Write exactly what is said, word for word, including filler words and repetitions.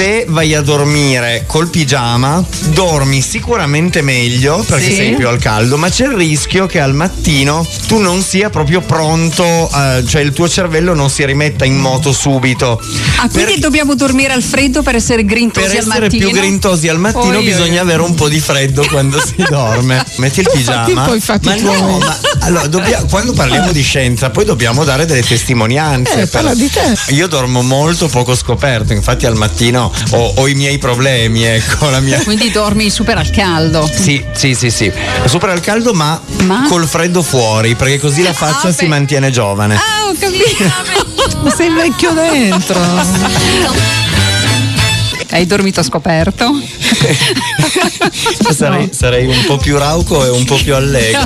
se vai a dormire col pigiama dormi sicuramente meglio perché Sì. sei più al caldo, ma c'è il rischio che al mattino tu non sia proprio pronto, eh, cioè il tuo cervello non si rimetta in moto subito. Ah, quindi Per- dobbiamo dormire al freddo per essere grintosi per al essere mattino? più grintosi al mattino Oi, bisogna oi. avere un po' di freddo quando si dorme. Metti il fatti pigiama. poi i fatti ma no, tuoi. ma allora dobbia- quando parliamo di scienza poi dobbiamo dare delle testimonianze. Eh, parla di te. Io dormo molto poco scoperto, infatti al mattino ho, ho i miei problemi, ecco, la mia. Quindi dormi super al caldo. Sì, sì, sì, sì. Sopra il caldo ma, Ma? col freddo fuori, perché così la faccia Ah, si beh. mantiene giovane. Ah, ho capito. Ma sei vecchio dentro. Hai dormito scoperto? sarei, sarei un po' più rauco e un po' più allegro.